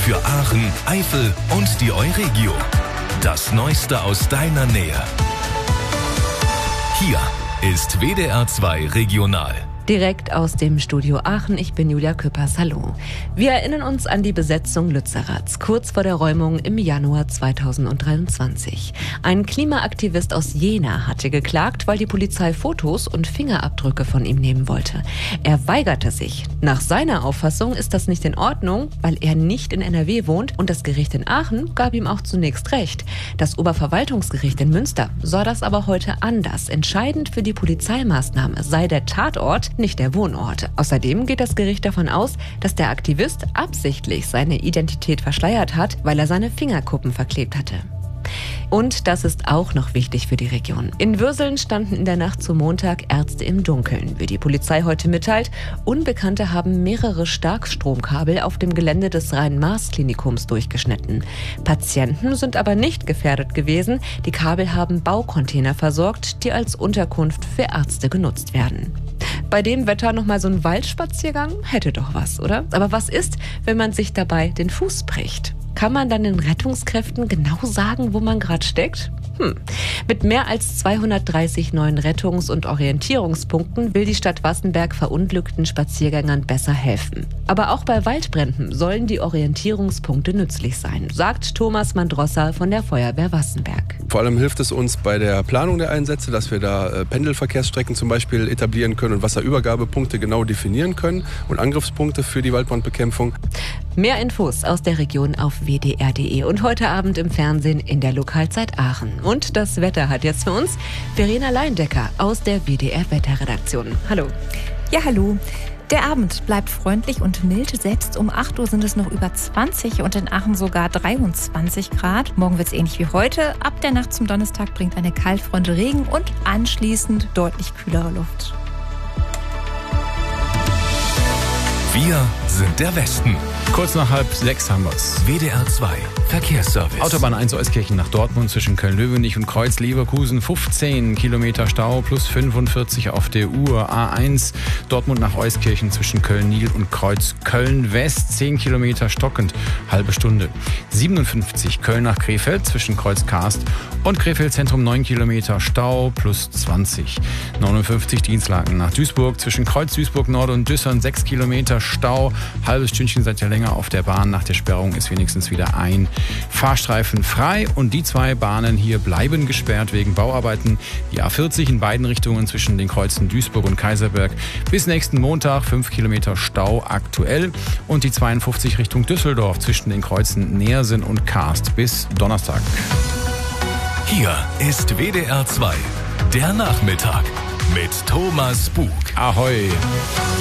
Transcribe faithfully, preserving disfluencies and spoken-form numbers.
für Aachen, Eifel und die Euregio. Das Neueste aus deiner Nähe. Hier ist W D R zwei Regional. Direkt aus dem Studio Aachen, ich bin Julia Küppers, hallo. Wir erinnern uns an die Besetzung Lützeraths, kurz vor der Räumung im Januar zweitausenddreiundzwanzig. Ein Klimaaktivist aus Jena hatte geklagt, weil die Polizei Fotos und Fingerabdrücke von ihm nehmen wollte. Er weigerte sich. Nach seiner Auffassung ist das nicht in Ordnung, weil er nicht in N R W wohnt und das Gericht in Aachen gab ihm auch zunächst recht. Das Oberverwaltungsgericht in Münster sah das aber heute anders. Entscheidend für die Polizeimaßnahme sei der Tatort, nicht der Wohnort. Außerdem geht das Gericht davon aus, dass der Aktivist absichtlich seine Identität verschleiert hat, weil er seine Fingerkuppen verklebt hatte. Und das ist auch noch wichtig für die Region. In Würseln standen in der Nacht zum Montag Ärzte im Dunkeln. Wie die Polizei heute mitteilt, Unbekannte haben mehrere Starkstromkabel auf dem Gelände des Rhein-Maas-Klinikums durchgeschnitten. Patienten sind aber nicht gefährdet gewesen. Die Kabel haben Baucontainer versorgt, die als Unterkunft für Ärzte genutzt werden. Bei dem Wetter nochmal so ein Waldspaziergang hätte doch was, oder? Aber was ist, wenn man sich dabei den Fuß bricht? Kann man dann den Rettungskräften genau sagen, wo man gerade steckt? Hm. Mit mehr als zweihundertdreißig neuen Rettungs- und Orientierungspunkten will die Stadt Wassenberg verunglückten Spaziergängern besser helfen. Aber auch bei Waldbränden sollen die Orientierungspunkte nützlich sein, sagt Thomas Mandrossa von der Feuerwehr Wassenberg. Vor allem hilft es uns bei der Planung der Einsätze, dass wir da äh, Pendelverkehrsstrecken zum Beispiel etablieren können und Wasserübergabepunkte genau definieren können und Angriffspunkte für die Waldbrandbekämpfung. Mehr Infos aus der Region auf w d r punkt d e und heute Abend im Fernsehen in der Lokalzeit Aachen. Und das Wetter hat jetzt für uns Verena Leindecker aus der W D R-Wetterredaktion. Hallo. Ja, hallo. Der Abend bleibt freundlich und mild. Selbst um acht Uhr sind es noch über zwanzig und in Aachen sogar dreiundzwanzig Grad. Morgen wird es ähnlich wie heute. Ab der Nacht zum Donnerstag bringt eine Kaltfront Regen und anschließend deutlich kühlere Luft. Wir sind der Westen. Kurz nach halb sechs haben wir's. W D R zwei Verkehrsservice. Autobahn eins Euskirchen nach Dortmund zwischen Köln-Löwenich und Kreuz-Leverkusen. fünfzehn Kilometer Stau plus fünfundvierzig auf der Uhr. A eins Dortmund nach Euskirchen zwischen Köln-Nil und Kreuz Köln-West. zehn Kilometer stockend, halbe Stunde. siebenundfünfzig Köln nach Krefeld zwischen Kreuz Karst und Krefeld Zentrum. neun Kilometer Stau plus zwanzig. neunundfünfzig Dienstlaken nach Duisburg zwischen Kreuz Duisburg Nord und Düssern. sechs Kilometer Stau. Halbes Stündchen seid ihr länger auf der Bahn. Nach der Sperrung ist wenigstens wieder ein Fahrstreifen frei. Und die zwei Bahnen hier bleiben gesperrt wegen Bauarbeiten. Die A vierzig in beiden Richtungen zwischen den Kreuzen Duisburg und Kaiserberg bis nächsten Montag. fünf Kilometer Stau aktuell. Und die zweiundfünfzig Richtung Düsseldorf zwischen den Kreuzen Neersen und Karst bis Donnerstag. Hier ist W D R zwei, der Nachmittag mit Thomas Bug. Ahoi.